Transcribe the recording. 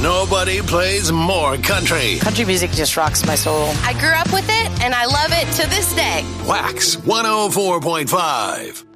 Nobody plays more country. Country music just rocks my soul. I grew up with it, and I love it to this day. Wax 104.5.